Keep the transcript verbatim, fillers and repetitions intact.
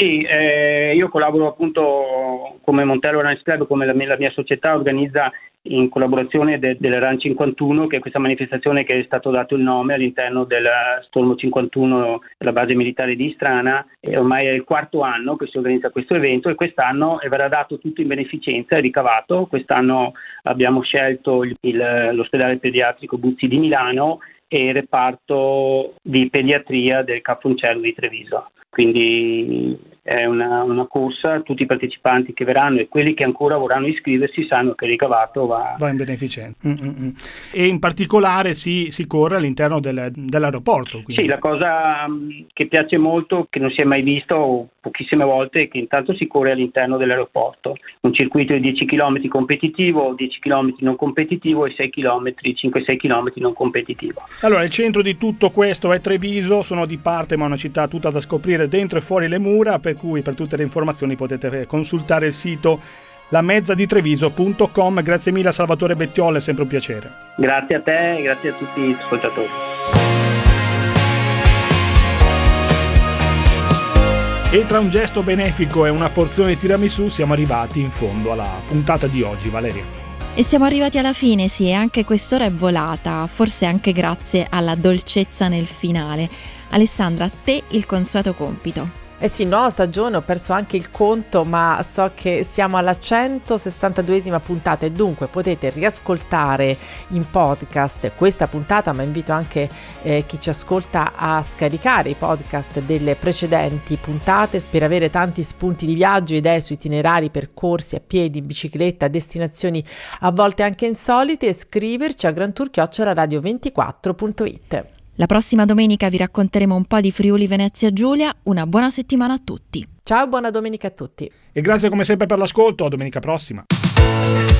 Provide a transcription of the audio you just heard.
Sì, eh, io collaboro appunto come Montello Ranch Club, come la mia, la mia società organizza in collaborazione de, della Run cinquantuno, che è questa manifestazione che è stato dato il nome all'interno del Stormo cinquantuno della base militare di Istrana. E ormai è il quarto anno che si organizza questo evento e quest'anno verrà dato tutto in beneficenza e ricavato. Quest'anno abbiamo scelto il, il, l'ospedale pediatrico Buzzi di Milano e il reparto di pediatria del Caponcello di Treviso. Quindi è una, una corsa, tutti i partecipanti che verranno e quelli che ancora vorranno iscriversi sanno che il ricavato va, va in beneficenza. Mm-mm. E in particolare si, si corre all'interno del, dell'aeroporto. Quindi. Sì, la cosa che piace molto, che non si è mai visto pochissime volte, è che intanto si corre all'interno dell'aeroporto. Un circuito di dieci chilometri competitivo, dieci chilometri non competitivo e sei chilometri, cinque sei chilometri non competitivo. Allora, il centro di tutto questo è Treviso, sono di parte ma una città tutta da scoprire dentro e fuori le mura, per cui per tutte le informazioni potete consultare il sito lamezzaditreviso punto com. Grazie mille a Salvatore Bettiola, è sempre un piacere. Grazie a te e grazie a tutti gli ascoltatori. E tra un gesto benefico e una porzione di tiramisù siamo arrivati in fondo alla puntata di oggi, Valeria. E siamo arrivati alla fine, sì, e anche quest'ora è volata, forse anche grazie alla dolcezza nel finale. Alessandra, a te il consueto compito. Eh sì, nuova stagione, ho perso anche il conto, ma so che siamo alla centosessantaduesima puntata e dunque potete riascoltare in podcast questa puntata, ma invito anche eh, chi ci ascolta a scaricare i podcast delle precedenti puntate per avere tanti spunti di viaggio, idee su itinerari, percorsi a piedi, in bicicletta, destinazioni a volte anche insolite, e scriverci a grantour chiocciola radio ventiquattro punto it. La prossima domenica vi racconteremo un po' di Friuli Venezia Giulia. Una buona settimana a tutti. Ciao e buona domenica a tutti. E grazie come sempre per l'ascolto, a domenica prossima.